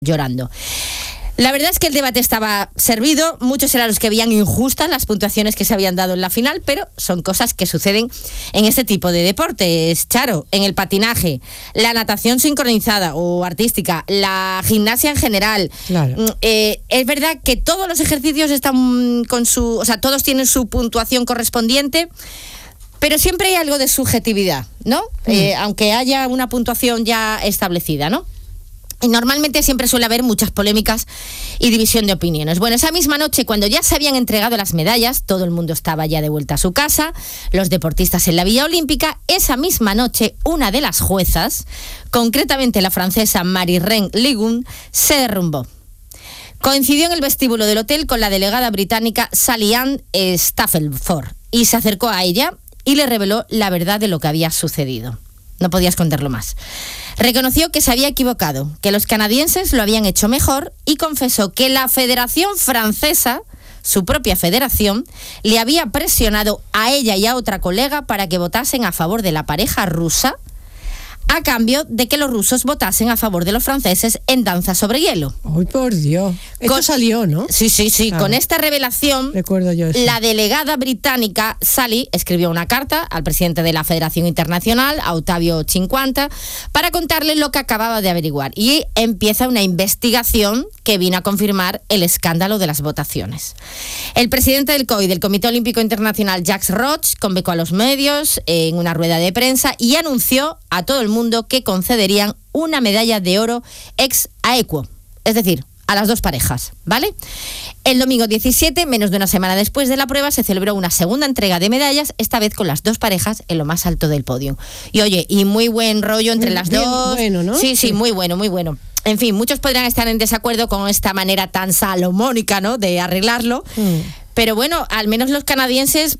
llorando. La verdad es que el debate estaba servido, muchos eran los que veían injustas las puntuaciones que se habían dado en la final, pero son cosas que suceden en este tipo de deportes, Charo, en el patinaje, la natación sincronizada o artística, la gimnasia en general. Claro. Es verdad que todos los ejercicios están con su, o sea, todos tienen su puntuación correspondiente, pero siempre hay algo de subjetividad, ¿no? Aunque haya una puntuación ya establecida, ¿no? Y normalmente siempre suele haber muchas polémicas y división de opiniones. Bueno, esa misma noche, cuando ya se habían entregado las medallas, todo el mundo estaba ya de vuelta a su casa, los deportistas en la Villa Olímpica, esa misma noche, una de las juezas, concretamente la francesa Marie-Reine Ligon, se derrumbó. Coincidió en el vestíbulo del hotel con la delegada británica Sally-Ann Stafford y se acercó a ella y le reveló la verdad de lo que había sucedido. No podía esconderlo más. Reconoció que se había equivocado, que los canadienses lo habían hecho mejor y confesó que la Federación Francesa, su propia federación, le había presionado a ella y a otra colega para que votasen a favor de la pareja rusa a cambio de que los rusos votasen a favor de los franceses en danza sobre hielo. ¡Ay, por Dios! Esto salió, ¿no? Sí. Claro. Con esta revelación, recuerdo yo eso. La delegada británica Sally escribió una carta al presidente de la Federación Internacional, a Ottavio Cinquanta, para contarle lo que acababa de averiguar. Y empieza una investigación que vino a confirmar el escándalo de las votaciones. El presidente del COI, del Comité Olímpico Internacional, Jacques Roch, convocó a los medios en una rueda de prensa y anunció a todo el mundo que concederían una medalla de oro ex aequo, es decir, a las dos parejas, ¿vale? El domingo 17, menos de una semana después de la prueba, se celebró una segunda entrega de medallas, esta vez con las dos parejas en lo más alto del podio. Y oye, y muy buen rollo entre las dos. Bueno, ¿no? Sí, muy bueno, muy bueno. En fin, muchos podrían estar en desacuerdo con esta manera tan salomónica, ¿no?, de arreglarlo. Pero bueno, al menos los canadienses,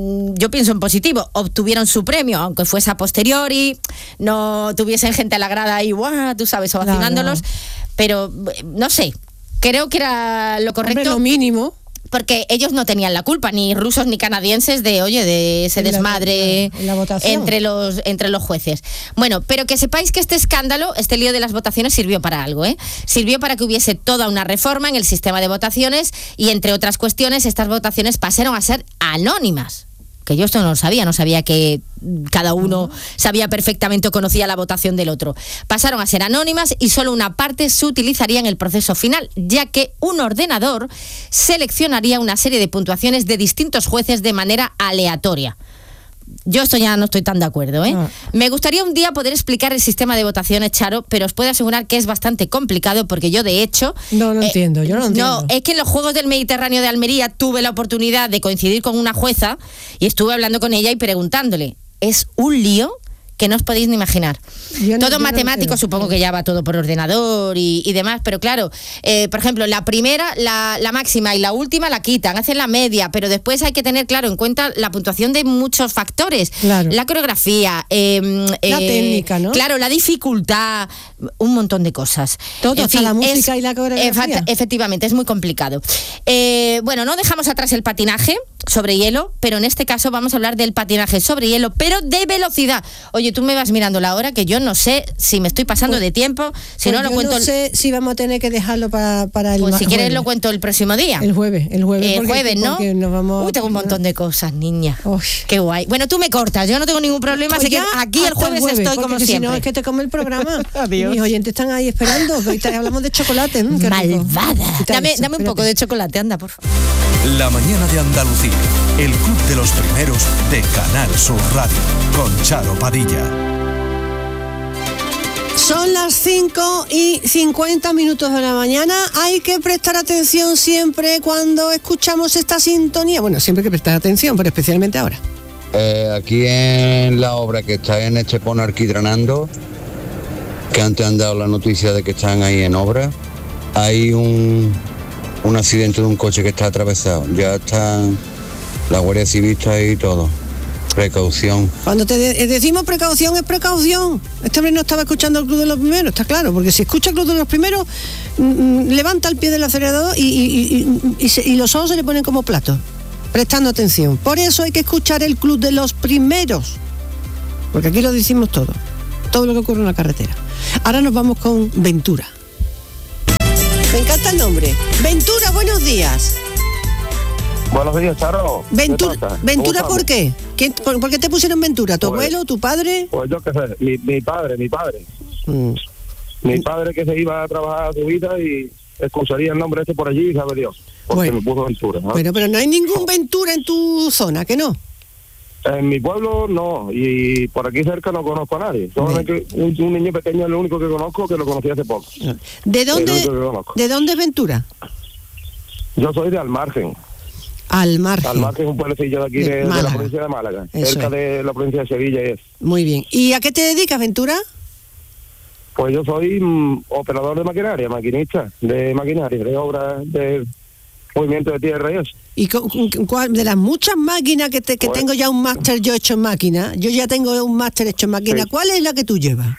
yo pienso en positivo, obtuvieron su premio, aunque fuese a posteriori, no tuviesen gente a la grada ahí, ¡guau!, tú sabes, ovacionándolos. Claro. Pero, no sé, creo que era lo correcto. Hombre, lo mínimo. Porque ellos no tenían la culpa, ni rusos ni canadienses, de ese desmadre la votación entre los jueces. Bueno, pero que sepáis que este escándalo, este lío de las votaciones sirvió para algo, ¿eh? Sirvió para que hubiese toda una reforma en el sistema de votaciones y, entre otras cuestiones, estas votaciones pasaron a ser anónimas. Que yo esto no lo sabía, no sabía que cada uno sabía perfectamente o conocía la votación del otro. Pasaron a ser anónimas y solo una parte se utilizaría en el proceso final, ya que un ordenador seleccionaría una serie de puntuaciones de distintos jueces de manera aleatoria. Yo esto ya no estoy tan de acuerdo, ¿eh? No. Me gustaría un día poder explicar el sistema de votaciones, Charo, pero os puedo asegurar que es bastante complicado porque yo, de hecho... No entiendo. No, es que en los Juegos del Mediterráneo de Almería tuve la oportunidad de coincidir con una jueza y estuve hablando con ella y preguntándole. Es un lío que no os podéis ni imaginar. Todo matemático, supongo que ya va todo por ordenador y demás, pero claro, por ejemplo, la primera, la máxima y la última la quitan, hacen la media, pero después hay que tener, claro, en cuenta la puntuación de muchos factores. Claro. La coreografía, la técnica, ¿no? Claro, la dificultad, un montón de cosas. Todo, hasta la música y la coreografía. Efectivamente, es muy complicado. Bueno, no dejamos atrás el patinaje sobre hielo, pero en este caso vamos a hablar del patinaje sobre hielo, pero de velocidad. Oye, tú me vas mirando la hora, que yo no sé si me estoy pasando de tiempo, si no lo cuento. No sé si vamos a tener que dejarlo para el Pues si quieres jueves. Lo cuento el próximo día. El jueves, ¿no? Nos vamos... Uy, tengo un montón de cosas, niña. Uy. Qué guay. Bueno, tú me cortas, yo no tengo ningún problema, así que aquí el jueves estoy como siempre. Si no, es que te come el programa. Adiós. Mis oyentes están ahí esperando, ahorita hablamos de chocolate. Malvada. Dame un poco de chocolate, anda, por favor. La mañana de Andalucía, el club de los primeros de Canal Sur Radio, con Charo Padilla. Son las 5:50 de la mañana. Hay que prestar atención siempre cuando escuchamos esta sintonía. Bueno, siempre hay que prestar atención, pero especialmente ahora. Aquí en la obra que está en Estepona alquitranando, que antes han dado la noticia de que están ahí en obra, hay un accidente de un coche que está atravesado. Ya están la Guardia Civil está ahí y todo. Precaución. Cuando te decimos precaución, es precaución. Este hombre no estaba escuchando el Club de los Primeros, está claro, porque si escucha el Club de los Primeros, levanta el pie del acelerador y los ojos se le ponen como platos, prestando atención. Por eso hay que escuchar el Club de los Primeros, porque aquí lo decimos todo lo que ocurre en la carretera. Ahora nos vamos con Ventura. Me encanta el nombre. Ventura, buenos días. Buenos días, Charo. ¿Ventura por qué? ¿Por qué te pusieron Ventura? ¿Tu abuelo, tu padre? Pues yo qué sé, mi padre. Mi padre que se iba a trabajar a su vida y escucharía el nombre por allí, sabe Dios, porque me puso Ventura, ¿no? Bueno, pero no hay ningún Ventura en tu zona, ¿que no? En mi pueblo no, y por aquí cerca no conozco a nadie. Solamente un niño pequeño es lo único que conozco, que lo conocí hace poco. ¿De dónde es Ventura? Yo soy de Almargen. Almargen es un pueblecillo de aquí de la provincia de Málaga, cerca de la provincia de Sevilla. Muy bien. ¿Y a qué te dedicas, Ventura? Pues yo soy operador de maquinaria, maquinista de maquinaria, de obras de movimiento de tierra y eso. ¿Y cuál de las muchas máquinas que tengo ya un máster yo hecho en máquina? Yo ya tengo un máster hecho en máquina. Sí. ¿Cuál es la que tú llevas?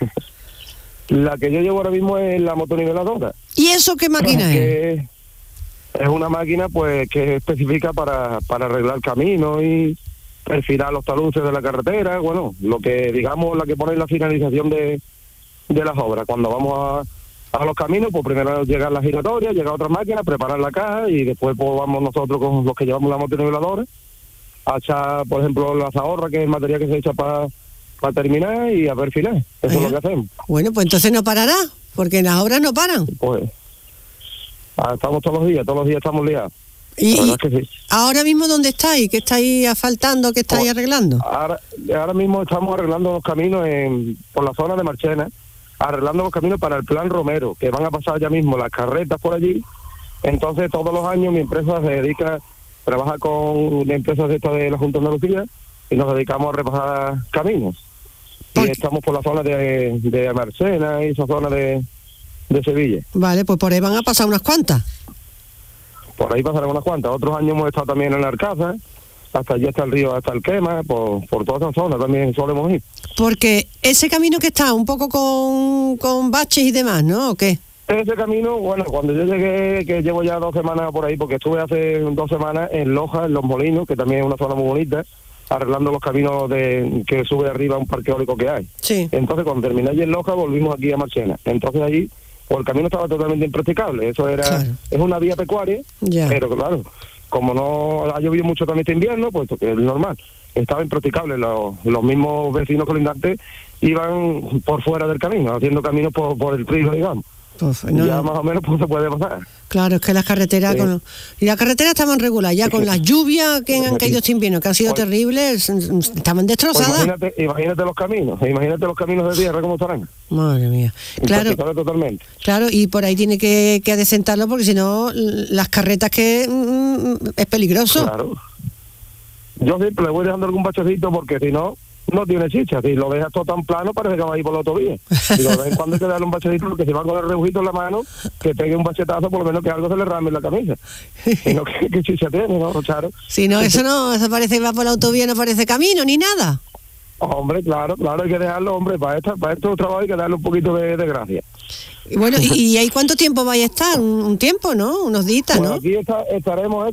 La que yo llevo ahora mismo es la motoniveladora. ¿Y eso qué máquina es? Es una máquina pues que es específica para arreglar caminos y perfilar los taludes de la carretera, bueno, lo que digamos la que pone la finalización de las obras. Cuando vamos a los caminos, pues primero llega la giratoria, llega otra máquina, preparar la caja y después pues vamos nosotros con los que llevamos la motoniveladora a echar, por ejemplo, la zahorra, que es el material que se echa para terminar y a perfilar. Eso es lo que hacemos. Bueno, pues entonces no parará, porque las obras no paran. Pues estamos todos los días estamos liados. ¿Y que sí. Ahora mismo dónde estáis? ¿Qué estáis asfaltando? ¿Qué estáis arreglando? Ahora mismo estamos arreglando los caminos por la zona de Marchena, arreglando los caminos para el Plan Romero, que van a pasar ya mismo las carretas por allí. Entonces todos los años mi empresa trabaja con empresas de la Junta de Andalucía y nos dedicamos a repasar caminos. Y estamos por la zona de Marchena y esa zona de Sevilla. Vale, pues por ahí van a pasar unas cuantas. Por ahí pasarán unas cuantas. Otros años hemos estado también en Arcaza, hasta allí está el río, hasta el Quema, por toda esa zona también solemos ir. Porque ese camino que está un poco con baches y demás, ¿no? ¿O qué? Ese camino, bueno, cuando yo llegué, que llevo ya 2 semanas por ahí, porque estuve hace 2 semanas en Loja, en Los Molinos, que también es una zona muy bonita, arreglando los caminos que sube arriba a un parque eólico que hay. Sí. Entonces, cuando terminé allí en Loja, volvimos aquí a Marchena. Entonces allí, pues el camino estaba totalmente impracticable. Eso era, claro. Es una vía pecuaria, pero claro, como no ha llovido mucho también este invierno, pues que es normal, estaba impracticable. Los mismos vecinos colindantes iban por fuera del camino, haciendo caminos por el río, digamos. Pues, ya más o menos pues se puede pasar. Claro, es que las carreteras y las carreteras estaban reguladas ya con las lluvias que han caído este invierno, que han sido terribles, estaban destrozadas. Pues imagínate los caminos de tierra cómo estarán. Madre mía. Claro, totalmente. Claro, y por ahí tiene que adecentarlo porque si no las carretas que es peligroso. Claro. Yo siempre le voy dejando algún bachecito porque si no tiene chicha. Si lo dejas todo tan plano, parece que va a ir por la autovía. Y de vez en cuando hay que darle un bachecito, porque si va con el rebujito en la mano, que pegue un bachetazo, por lo menos que algo se le rame en la camisa. Y no, ¿qué chicha tiene, no, Charo? Si no, eso parece que va por la autovía, no parece camino ni nada. Hombre, claro, hay que dejarlo, hombre, para estos trabajos hay que darle un poquito de gracia. Bueno, ¿y ahí cuánto tiempo vais a estar? Un tiempo, ¿no? Unos días, pues ¿no? Aquí estaremos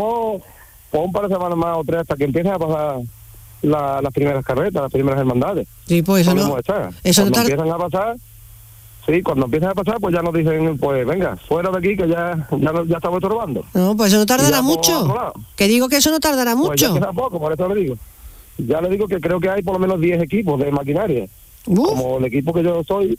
por un par de semanas más o 3 hasta que empiecen a pasar las primeras carretas, las primeras hermandades. Sí, pues eso no empiezan a pasar, cuando empiezan a pasar, pues ya nos dicen, pues venga, fuera de aquí, que ya estamos estorbando. No, pues eso no tardará mucho. Que digo que eso no tardará mucho. Pues ya queda poco, por eso le digo. Ya le digo que creo que hay por lo menos 10 equipos de maquinaria. Como el equipo que yo soy,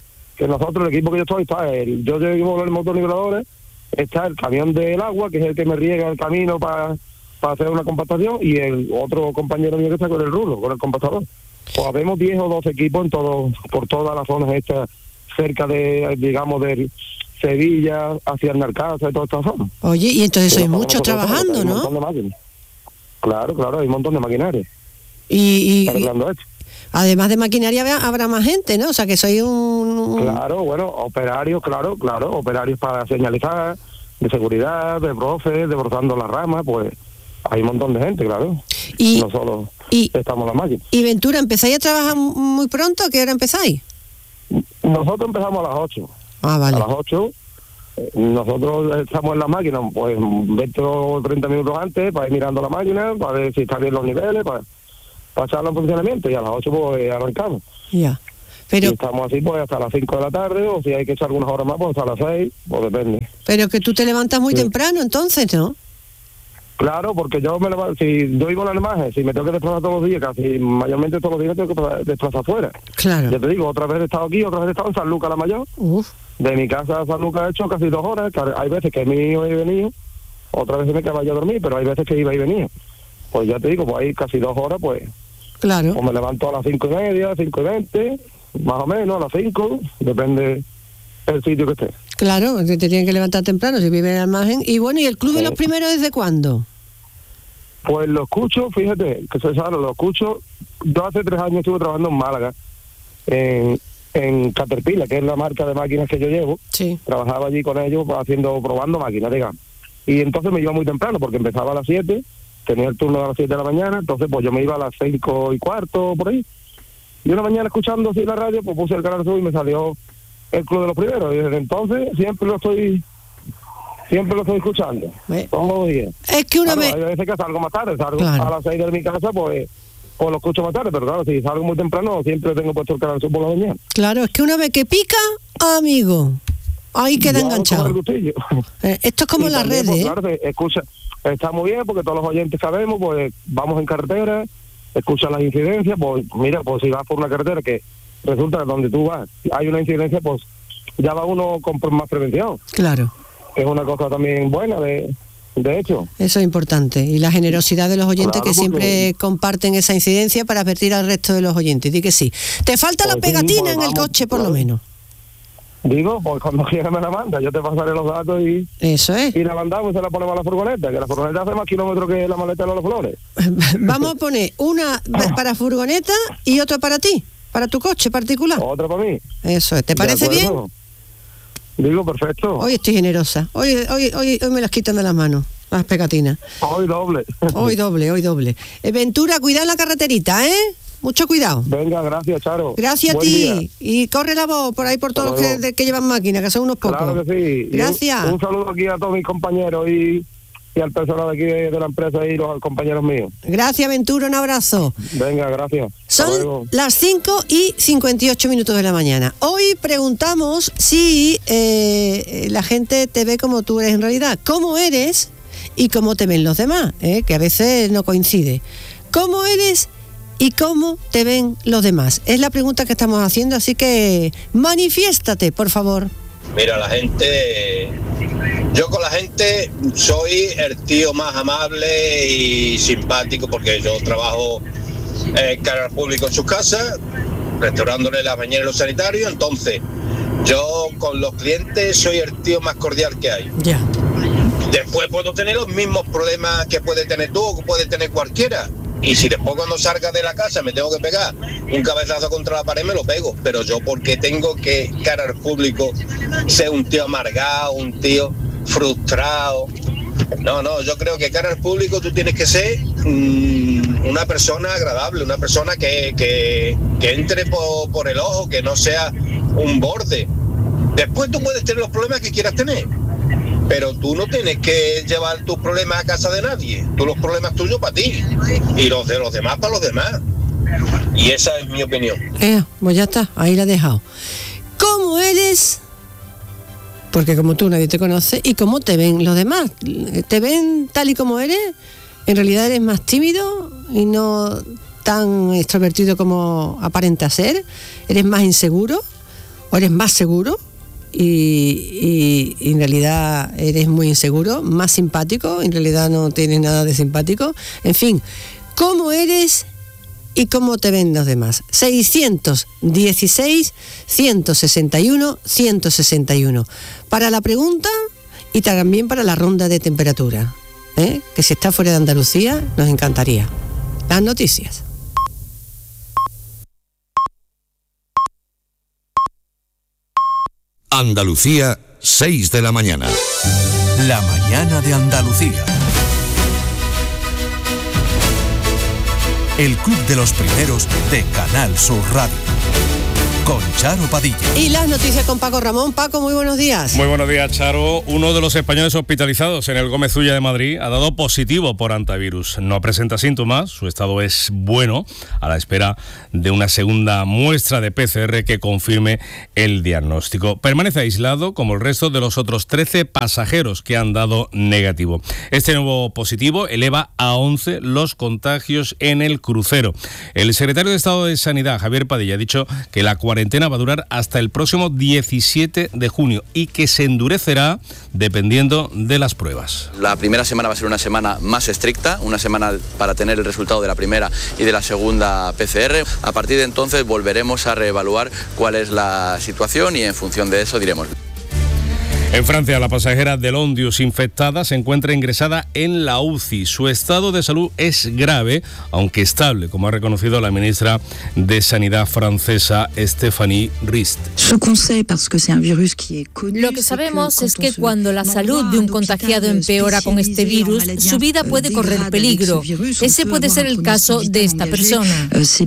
yo llevo los motoniveladores, está el camión del agua, que es el que me riega el camino para hacer una compactación, y el otro compañero mío que está con el rulo, con el compactador. Pues habemos 10 o 12 equipos por todas las zonas estas, cerca de Sevilla, hacia el Narcaza y toda esta zona. Oye, y entonces sois muchos trabajando, ¿no? Hay un montón de máquinas. Claro, hay un montón de maquinaria. Y además de maquinaria habrá más gente, ¿no? O sea que soy Claro, bueno, operarios, claro, operarios para señalizar, de seguridad, de profes, de bordando las ramas, pues hay un montón de gente, claro. Y no solo estamos las máquinas. ¿Y Ventura, empezáis a trabajar muy pronto? ¿A qué hora empezáis? Nosotros empezamos a las 8. Ah, vale. A las 8. Nosotros estamos en la máquina, pues 20 o 30 minutos antes, para ir mirando la máquina, para ver si están bien los niveles, para echarlo en funcionamiento, y a las 8 pues arrancamos. Ya. Pero, y estamos así pues hasta las 5 de la tarde, o si hay que echar algunas horas más, pues hasta las 6, pues depende. pero que tú te levantas muy Sí. temprano, entonces, ¿no? Claro, porque yo me levanto, si yo vivo en el margen, si me tengo que desplazar todos los días, casi mayormente todos los días tengo que desplazar fuera. Claro. Ya te digo, otra vez he estado aquí, otra vez he estado en San Lucas la Mayor. Uf, De mi casa a San Lucas he hecho casi 2 horas. Claro, hay veces que he ido y venido, otras veces me quedaba yo a dormir, pero hay veces que iba y venía. Pues ya te digo, pues ahí casi 2 horas, pues claro. me levanto a las 5:30, 5:20, más o menos, a las 5, depende del sitio que esté. Claro, que te tienen que levantar temprano si viven en el margen. Y bueno, ¿y el Club de los Primeros desde cuándo? Pues lo escucho, fíjate, que soy sano, lo escucho. Yo hace 3 años estuve trabajando en Málaga, en Caterpillar, que es la marca de máquinas que yo llevo. Sí. Trabajaba allí con ellos probando máquinas, digamos. Y entonces me iba muy temprano, porque empezaba a las 7, tenía el turno a las 7 de la mañana, entonces pues yo me iba a las 5:15, por ahí. Y una mañana escuchando así la radio, pues puse el Canal Sur y me salió el Club de los Primeros. Y desde entonces siempre lo estoy escuchando, todos los días. Es que una Claro, vez... hay veces que salgo más tarde, salgo Claro. a las 6 de mi casa, pues lo escucho más tarde, pero claro, si salgo muy temprano, siempre tengo puesto el Canal Sur por la mañana. Claro, es que una vez que pica, amigo, ahí queda Ya enganchado. cojo el gustillo. Esto es como Y las también, redes, pues, ¿eh? claro, se escucha, está muy bien, porque todos los oyentes sabemos, pues vamos en carretera, escuchan las incidencias, pues mira, pues si vas por una carretera que resulta que donde tú vas hay una incidencia, pues ya va uno con más prevención, Claro, que es una cosa también buena, de hecho. eso es importante. Y la generosidad de los oyentes Claro, que siempre comparten esa incidencia para advertir al resto de los oyentes. Di que sí. Te falta la Pues sí, pegatina pues en el vamos, coche, por lo claro. menos. Digo, pues cuando quiera me la manda, yo te pasaré los datos y Eso es. la mandamos y se la ponemos a la furgoneta, que la furgoneta hace más kilómetros que la maleta de los Flores. Vamos a poner una para furgoneta y otra para ti, para tu coche particular. Otra para mí. Eso es. ¿Te ¿De parece bien? acuerdo? Digo, perfecto. Hoy estoy generosa. Hoy me las quitan de las manos, las pegatinas. Hoy doble. Hoy doble. Ventura, cuidado en la carreterita, ¿eh? Mucho cuidado. Venga, gracias, Charo. Gracias a Buen ti. día. Y corre la voz por ahí por todos los Hasta luego. que llevan máquina, que son unos pocos. Claro que sí. Y Gracias. Un saludo aquí a todos mis compañeros y al personal de aquí de la empresa y los compañeros míos. Gracias, Ventura, un abrazo. Venga, gracias. Hasta Son luego. las 5:58 de la mañana. Hoy preguntamos si la gente te ve como tú eres en realidad. ¿Cómo eres y cómo te ven los demás? Que a veces no coincide. ¿Cómo eres y cómo te ven los demás? Es la pregunta que estamos haciendo, así que manifiéstate, por favor. Mira, yo con la gente soy el tío más amable y simpático, porque yo trabajo cara al público en sus casas, restaurándole las bañeras y los sanitarios. Entonces yo con los clientes soy el tío más cordial que hay. Ya. Después puedo tener los mismos problemas que puede tener tú o que puede tener cualquiera. Y si después cuando salga de la casa me tengo que pegar un cabezazo contra la pared, me lo pego. Pero yo, porque tengo que, cara al público, ser un tío amargado, un tío frustrado? No, yo creo que cara al público tú tienes que ser una persona agradable, una persona que entre por el ojo, que no sea un borde. Después tú puedes tener los problemas que quieras tener, pero tú no tienes que llevar tus problemas a casa de nadie. Tú los problemas tuyos para ti y los de los demás para los demás. Y esa es mi opinión. Pues ya está, ahí la he dejado. ¿Cómo eres? Porque como tú nadie te conoce. ¿Y cómo te ven los demás? ¿Te ven tal y como eres? ¿En realidad eres más tímido y no tan extrovertido como aparenta ser? ¿Eres más inseguro? ¿O eres más seguro? Y en realidad eres muy inseguro, más simpático, en realidad no tienes nada de simpático. En fin, ¿cómo eres y cómo te ven los demás? 616-161-161 para la pregunta y también para la ronda de temperatura, que si está fuera de Andalucía nos encantaría. Las noticias. Andalucía, 6 de la mañana. La mañana de Andalucía. El Club de los Primeros de Canal Sur Radio. con Charo Padilla. Y las noticias con Paco Ramón. Paco, muy buenos días. Muy buenos días, Charo. Uno de los españoles hospitalizados en el Gómez Ulla de Madrid ha dado positivo por hantavirus. No presenta síntomas, su estado es bueno, a la espera de una segunda muestra de PCR que confirme el diagnóstico. Permanece aislado como el resto de los otros 13 pasajeros que han dado negativo. Este nuevo positivo eleva a 11 los contagios en el crucero. El secretario de Estado de Sanidad, Javier Padilla, ha dicho que la cuarentena va a durar hasta el próximo 17 de junio y que se endurecerá dependiendo de las pruebas. La primera semana va a ser una semana más estricta, una semana para tener el resultado de la primera y de la segunda PCR. A partir de entonces volveremos a reevaluar cuál es la situación y en función de eso diremos. En Francia, la pasajera del Ondius infectada se encuentra ingresada en la UCI. Su estado de salud es grave, aunque estable, como ha reconocido la ministra de Sanidad francesa, Stéphanie Rist. Lo que sabemos es que cuando la salud de un contagiado empeora con este virus, su vida puede correr peligro. Ese puede ser el caso de esta persona.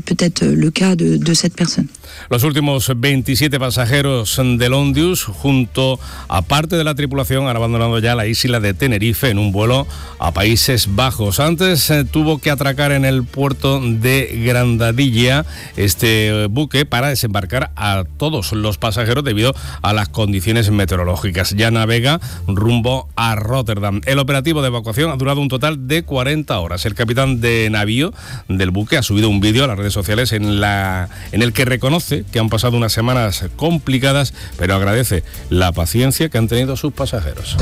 Los últimos 27 pasajeros del Ondius, junto a parte de la tripulación, han abandonado ya la isla de Tenerife en un vuelo a Países Bajos. Antes tuvo que atracar en el puerto de Grandadilla este buque para desembarcar a todos los pasajeros debido a las condiciones meteorológicas. Ya navega rumbo a Rotterdam. El operativo de evacuación ha durado un total de 40 horas. El capitán de navío del buque ha subido un vídeo a las redes sociales en el que reconoce que han pasado unas semanas complicadas, pero agradece la paciencia que han tenido sus pasajeros.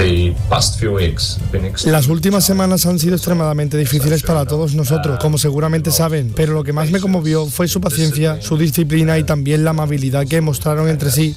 Las últimas semanas han sido extremadamente difíciles para todos nosotros, como seguramente saben, pero lo que más me conmovió fue su paciencia, su disciplina y también la amabilidad que mostraron entre sí.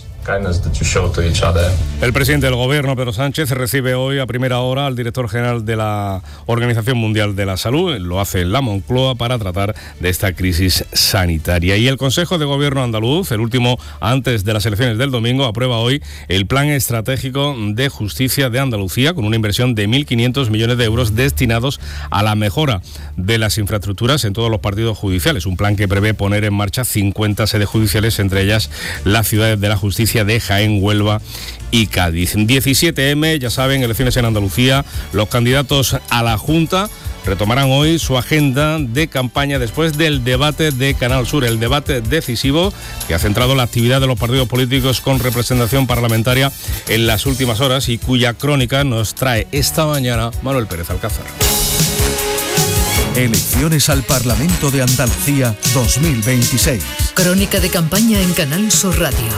El presidente del gobierno, Pedro Sánchez, recibe hoy a primera hora al director general de la Organización Mundial de la Salud. Lo hace en la Moncloa para tratar de esta crisis sanitaria. Y el Consejo de Gobierno andaluz, el último antes de las elecciones del domingo, aprueba hoy el Plan Estratégico de Justicia de Andalucía con una inversión de 1.500 millones de euros destinados a la mejora de las infraestructuras en todos los partidos judiciales. Un plan que prevé poner en marcha 50 sedes judiciales, entre ellas las ciudades de la justicia de Jaén, Huelva y Cádiz. 17M, ya saben, elecciones en Andalucía. Los candidatos a la Junta retomarán hoy su agenda de campaña después del debate de Canal Sur, el debate decisivo que ha centrado la actividad de los partidos políticos con representación parlamentaria en las últimas horas y cuya crónica nos trae esta mañana Manuel Pérez Alcázar. Elecciones al Parlamento de Andalucía 2026. Crónica de campaña en Canal Sur Radio.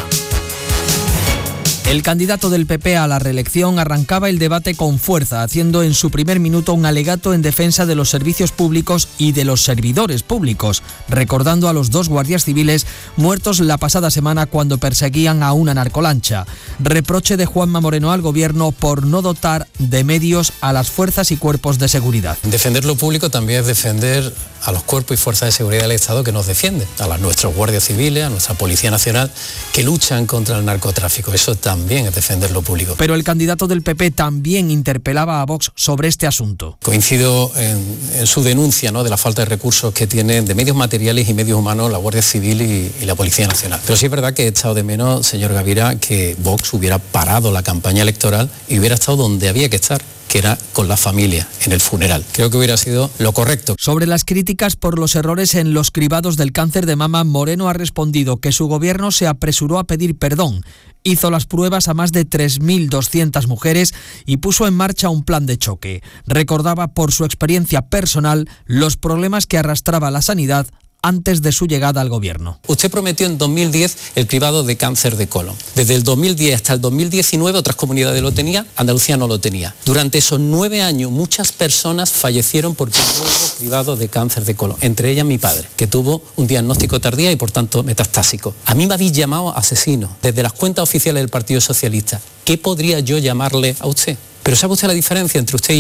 El candidato del PP a la reelección arrancaba el debate con fuerza, haciendo en su primer minuto un alegato en defensa de los servicios públicos y de los servidores públicos, recordando a los 2 guardias civiles muertos la pasada semana cuando perseguían a una narcolancha. Reproche de Juanma Moreno al gobierno por no dotar de medios a las fuerzas y cuerpos de seguridad. Defender lo público también es defender a los cuerpos y fuerzas de seguridad del Estado que nos defienden, a nuestros guardias civiles, a nuestra Policía Nacional, que luchan contra el narcotráfico. Eso también es defender lo público. Pero el candidato del PP también interpelaba a Vox sobre este asunto. Coincido en su denuncia, ¿no?, de la falta de recursos que tienen de medios materiales y medios humanos la Guardia Civil y la Policía Nacional. Pero sí es verdad que he echado de menos, señor Gavira, que Vox hubiera parado la campaña electoral y hubiera estado donde había que estar, que era con la familia, en el funeral. Creo que hubiera sido lo correcto. Sobre las críticas por los errores en los cribados del cáncer de mama, Moreno ha respondido que su gobierno se apresuró a pedir perdón. Hizo las pruebas a más de 3.200 mujeres y puso en marcha un plan de choque. Recordaba por su experiencia personal los problemas que arrastraba la sanidad antes de su llegada al gobierno. Usted prometió en 2010 el cribado de cáncer de colon. Desde el 2010 hasta el 2019 otras comunidades lo tenían, Andalucía no lo tenía. Durante esos 9 años muchas personas fallecieron porque no hubo cribado de cáncer de colon, entre ellas mi padre, que tuvo un diagnóstico tardío y por tanto metastásico. A mí me habéis llamado asesino desde las cuentas oficiales del Partido Socialista. ¿Qué podría yo llamarle a usted? Pero ¿sabe usted la diferencia entre usted y yo? Que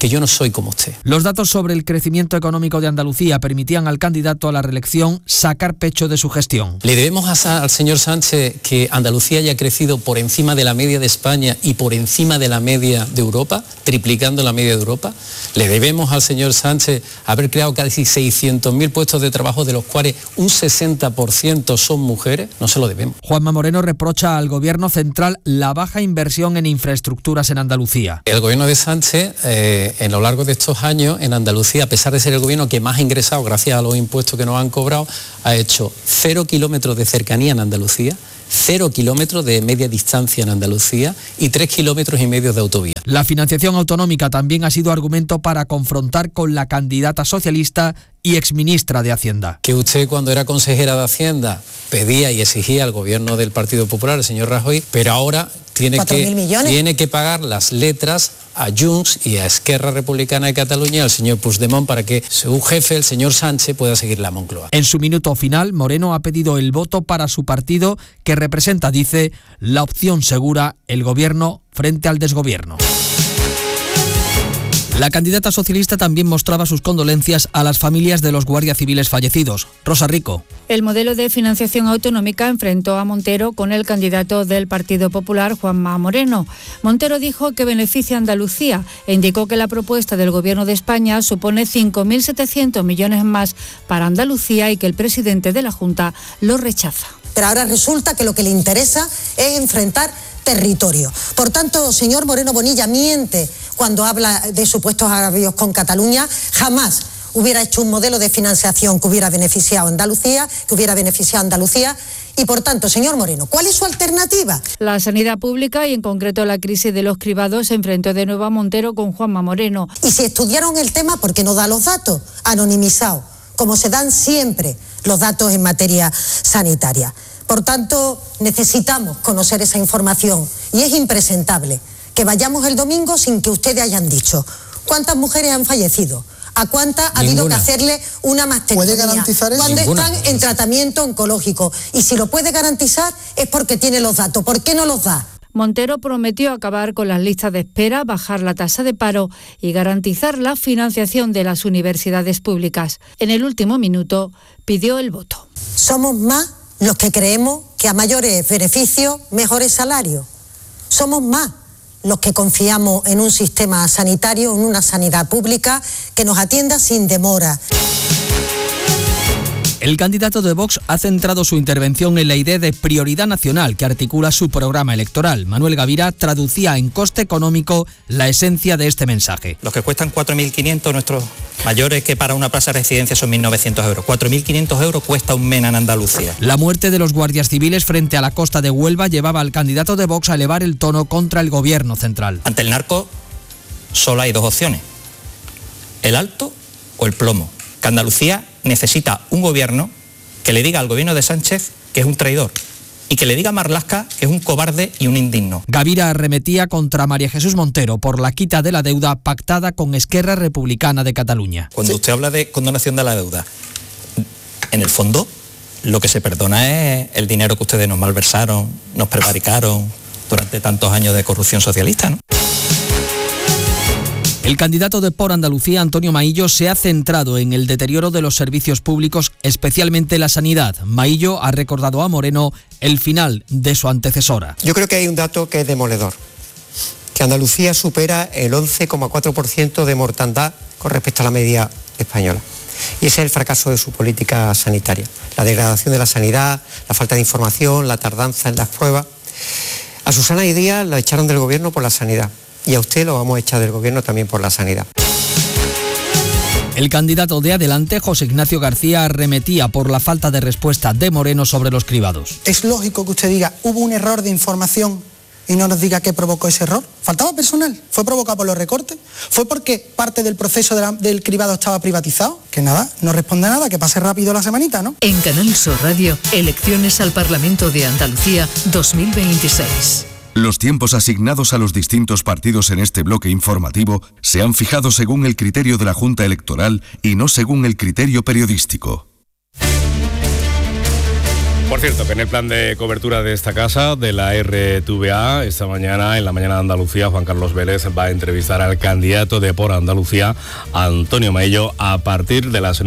que yo no soy como usted. Los datos sobre el crecimiento económico de Andalucía permitían al candidato a la reelección sacar pecho de su gestión. Le debemos al señor Sánchez que Andalucía haya crecido por encima de la media de España y por encima de la media de Europa, triplicando la media de Europa. Le debemos al señor Sánchez haber creado casi 600.000 puestos de trabajo, de los cuales un 60% son mujeres. No se lo debemos. Juanma Moreno reprocha al gobierno central la baja inversión en infraestructuras en Andalucía. El gobierno de Sánchez, en lo largo de estos años, en Andalucía, a pesar de ser el gobierno que más ha ingresado gracias a los impuestos que nos han cobrado, ha hecho 0 kilómetros de cercanía en Andalucía, 0 kilómetros de media distancia en Andalucía y 3,5 kilómetros de autovía. La financiación autonómica también ha sido argumento para confrontar con la candidata socialista y exministra de Hacienda. Que usted, cuando era consejera de Hacienda, pedía y exigía al gobierno del Partido Popular, el señor Rajoy, pero ahora tiene que pagar las letras a Junts y a Esquerra Republicana de Cataluña, al señor Puigdemont, para que su jefe, el señor Sánchez, pueda seguir la Moncloa. En su minuto final, Moreno ha pedido el voto para su partido, que representa, dice, la opción segura, el gobierno frente al desgobierno. La candidata socialista también mostraba sus condolencias a las familias de los guardias civiles fallecidos. Rosa Rico. El modelo de financiación autonómica enfrentó a Montero con el candidato del Partido Popular, Juanma Moreno. Montero dijo que beneficia a Andalucía e indicó que la propuesta del Gobierno de España supone 5.700 millones más para Andalucía y que el presidente de la Junta lo rechaza. Pero ahora resulta que lo que le interesa es enfrentar territorio. Por tanto, señor Moreno Bonilla miente cuando habla de supuestos agravios con Cataluña. Jamás hubiera hecho un modelo de financiación que hubiera beneficiado a Andalucía, y por tanto, señor Moreno, ¿cuál es su alternativa? La sanidad pública y en concreto la crisis de los cribados se enfrentó de nuevo a Montero con Juanma Moreno. Y si estudiaron el tema, ¿por qué no da los datos anonimizados, como se dan siempre los datos en materia sanitaria? Por tanto, necesitamos conocer esa información y es impresentable que vayamos el domingo sin que ustedes hayan dicho cuántas mujeres han fallecido, a cuántas ha habido que hacerle una mastectomía, ¿puede garantizar eso? cuando están en tratamiento oncológico. Y si lo puede garantizar es porque tiene los datos. ¿Por qué no los da? Montero prometió acabar con las listas de espera, bajar la tasa de paro y garantizar la financiación de las universidades públicas. En el último minuto pidió el voto. Somos más los que creemos que a mayores beneficios, mejores salarios. Somos más los que confiamos en un sistema sanitario, en una sanidad pública que nos atienda sin demora. El candidato de Vox ha centrado su intervención en la idea de prioridad nacional que articula su programa electoral. Manuel Gavira traducía en coste económico la esencia de este mensaje. Los que cuestan 4.500 nuestros mayores, que para una plaza de residencia son 1.900 euros. 4.500 euros cuesta un MENA en Andalucía. La muerte de los guardias civiles frente a la costa de Huelva llevaba al candidato de Vox a elevar el tono contra el gobierno central. Ante el narco solo hay dos opciones: el alto o el plomo. Que Andalucía necesita un gobierno que le diga al gobierno de Sánchez que es un traidor y que le diga a Marlaska que es un cobarde y un indigno. Gavira arremetía contra María Jesús Montero por la quita de la deuda pactada con Esquerra Republicana de Cataluña. Cuando usted habla de condonación de la deuda, en el fondo lo que se perdona es el dinero que ustedes nos malversaron, nos prevaricaron durante tantos años de corrupción socialista, ¿no? El candidato de Por Andalucía, Antonio Maillo, se ha centrado en el deterioro de los servicios públicos, especialmente la sanidad. Maillo ha recordado a Moreno el final de su antecesora. Yo creo que hay un dato que es demoledor, que Andalucía supera el 11,4% de mortandad con respecto a la media española. Y ese es el fracaso de su política sanitaria. La degradación de la sanidad, la falta de información, la tardanza en las pruebas. A Susana y Díaz la echaron del gobierno por la sanidad. Y a usted lo vamos a echar del gobierno también por la sanidad. El candidato de Adelante, José Ignacio García, arremetía por la falta de respuesta de Moreno sobre los cribados. Es lógico que usted diga, hubo un error de información y no nos diga qué provocó ese error. ¿Faltaba personal? ¿Fue provocado por los recortes? ¿Fue porque parte del proceso del cribado estaba privatizado? Que nada, no responde nada, que pase rápido la semanita, ¿no? En Canal Sur Radio, elecciones al Parlamento de Andalucía 2026. Los tiempos asignados a los distintos partidos en este bloque informativo se han fijado según el criterio de la Junta Electoral y no según el criterio periodístico. Por cierto, que en el plan de cobertura de esta casa, de la RTVA, esta mañana, en la mañana de Andalucía, Juan Carlos Vélez va a entrevistar al candidato de Por Andalucía, Antonio Maillo, a partir de las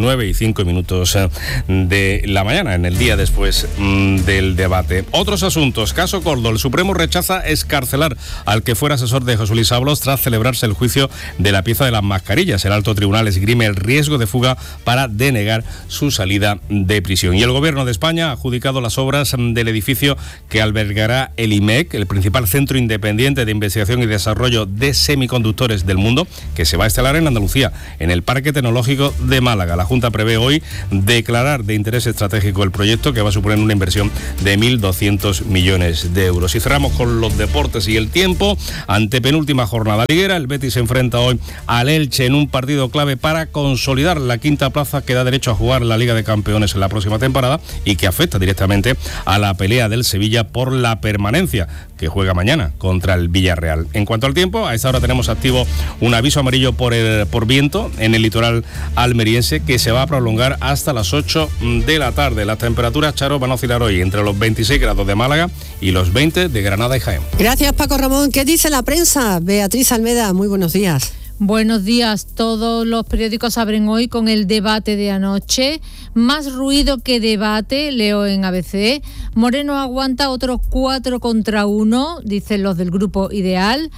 9:05 de la mañana, en el día después del debate. Otros asuntos. Caso Coldo. El Supremo rechaza excarcelar al que fuera asesor de José Luis Ábalos tras celebrarse el juicio de la pieza de las mascarillas. El alto tribunal esgrime el riesgo de fuga para denegar su salida de prisión. Y el Gobierno de España ha adjudicado las obras del edificio que albergará el IMEC, el principal centro independiente de investigación y desarrollo de semiconductores del mundo, que se va a instalar en Andalucía, en el Parque Tecnológico de Málaga. La Junta prevé hoy declarar de interés estratégico el proyecto, que va a suponer una inversión de 1.200 millones de euros. Y cerramos con los deportes y el tiempo. Ante penúltima jornada liguera, el Betis se enfrenta hoy al Elche en un partido clave para consolidar la quinta plaza que da derecho a jugar la Liga de Campeones en la próxima temporada y que afecta directamente a la pelea del Sevilla por la permanencia, que juega mañana contra el Villarreal. En cuanto al tiempo, a esta hora tenemos activo un aviso amarillo por viento en el litoral almeriense, que se va a prolongar hasta las 8 de la tarde. Las temperaturas, Charo, van a oscilar hoy entre los 26 grados de Málaga y los 20 de Granada y Jaén. Gracias, Paco Ramón. ¿Qué dice la prensa? Beatriz Almeda, muy buenos días. Buenos días. Todos los periódicos abren hoy con el debate de anoche. Más ruido que debate, leo en ABC. Moreno aguanta otros 4 contra 1, dicen los del Grupo Ideal.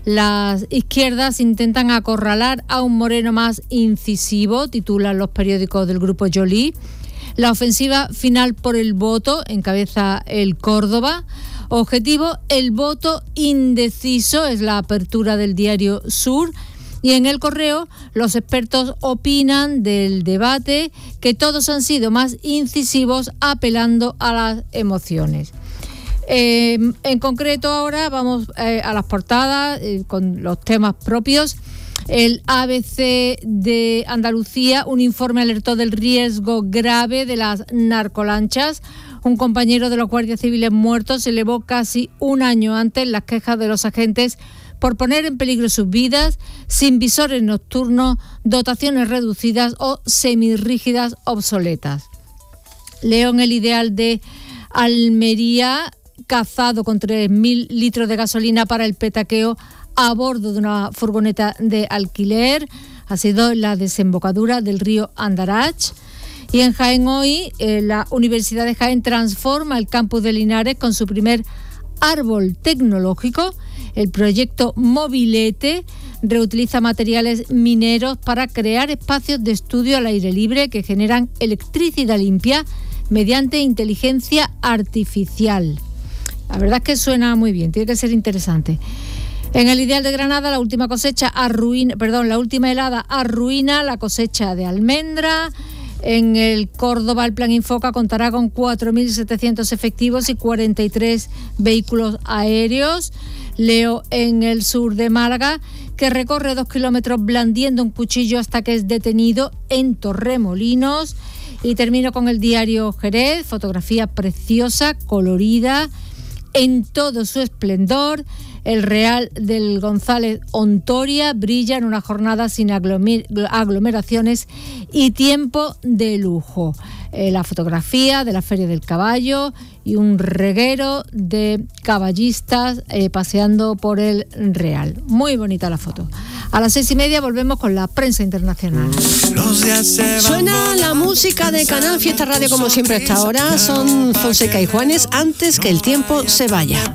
Las izquierdas intentan acorralar a un Moreno más incisivo, titulan los periódicos del Grupo Joly. La ofensiva final por el voto, encabeza el Córdoba. Objetivo, el voto indeciso, es la apertura del diario Sur. Y en El Correo, los expertos opinan del debate que todos han sido más incisivos, apelando a las emociones. En concreto, ahora vamos a las portadas con los temas propios. El ABC de Andalucía, un informe alertó del riesgo grave de las narcolanchas. Un compañero de los guardias civiles muertos se elevó casi un año antes las quejas de los agentes por poner en peligro sus vidas, sin visores nocturnos, dotaciones reducidas o semirrígidas obsoletas. Leo en El Ideal de Almería, cazado con 3.000 litros de gasolina para el petaqueo a bordo de una furgoneta de alquiler. Ha sido la desembocadura del río Andarach. Y en Jaén hoy, la Universidad de Jaén transforma el campus de Linares con su primer árbol tecnológico. El proyecto Mobilete reutiliza materiales mineros para crear espacios de estudio al aire libre que generan electricidad limpia mediante inteligencia artificial. La verdad es que suena muy bien, tiene que ser interesante. En El Ideal de Granada, la última helada arruina la cosecha de almendra. En el Córdoba, el Plan Infoca contará con 4.700 efectivos y 43 vehículos aéreos. Leo en El Sur de Málaga, que recorre 2 kilómetros blandiendo un cuchillo hasta que es detenido en Torremolinos. Y termino con el diario Jerez, fotografía preciosa, colorida, en todo su esplendor. El Real del González Ontoria brilla en una jornada sin aglomeraciones y tiempo de lujo. La fotografía de la Feria del Caballo y un reguero de caballistas paseando por el Real. Muy bonita la foto. A las 6:30 volvemos con la prensa internacional. Suena la música de Canal Fiesta Radio como siempre a esta hora. Son Fonseca y Juanes, Antes que el tiempo se vaya.